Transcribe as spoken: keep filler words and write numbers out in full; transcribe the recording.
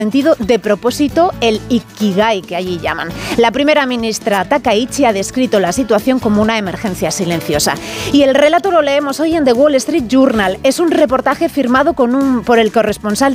sentido de propósito, el Ikigai, que allí llaman. La primera ministra Takaichi ha descrito la situación como una emergencia silenciosa. Y el relato lo leemos hoy en The Wall Street Journal. Es un reportaje firmado con un, por el corresponsal